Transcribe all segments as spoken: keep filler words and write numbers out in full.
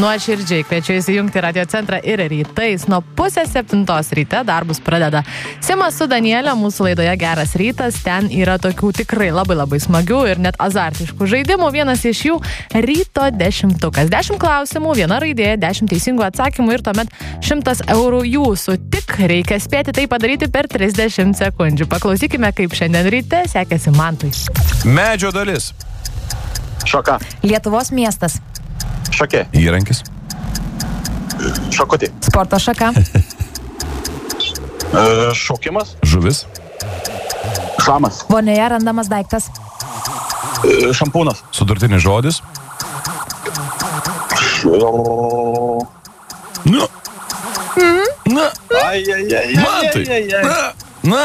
nuoširdžiai kviečiu įsijungti Radio Centrą ir rytais nuo pusės septintos ryte darbus pradeda Simas su Danielė, mūsų laidoje Geras rytas. Ten yra tokių tikrai labai labai smagių ir net azartiškų žaidimų. Vienas iš jų ryto dešimtukas. Dešimt klausimų, viena raidė, dešimt teisingų atsakymų ir tuomet šimtas eurų jūsų. Tik reikia spėti tai padaryti per trisdešimt sekundžių. Paklausykime, kaip šiandien ryte sekėsi Mantui. Medžio dalis. Šoka. Lietuvos miestas. Šokė. Įrankis. Šakutė. Sporto šaka. E, šokimas. Žuvis. Šamas. Vonioje randamas daiktas. E, šampūnas. Sudurtinis žodis. O... Nu. Na. Ai, ai, ai, ai, Mantai. ai, ai, ai. Na. Na.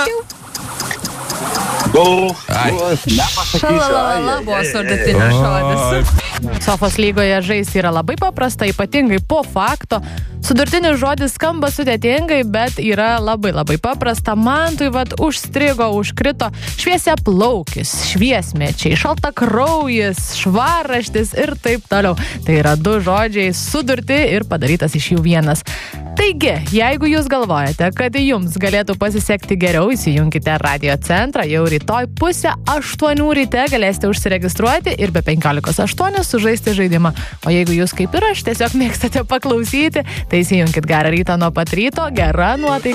O, Ai. o, nepasakysiu. Šalalala buvo sudurtinis žodis. Sofos lygoje žaisti yra labai paprasta, ypatingai po fakto. Sudurtinis žodis skamba sudėtingai, bet yra labai labai paprasta. Mantui vat užstrigo, užkrito šviesiaplaukis, šviesmečiai, šaltakraujis, švarraštis ir taip toliau. Tai yra du žodžiai sudurti ir padarytas iš jų vienas. Taigi, jeigu jūs galvojate, kad jums galėtų pasisekti geriau, įsijunkite Radio Centrą. Jau rytoj pusę aštuonių ryte galėsite užsiregistruoti ir be penkiolikos aštuonios sužaisti žaidimą. O jeigu jūs kaip ir aš tiesiog mėgstate paklausyti, tai įsijunkit Gerą rytą nuo pat ryto, gera nuotaika.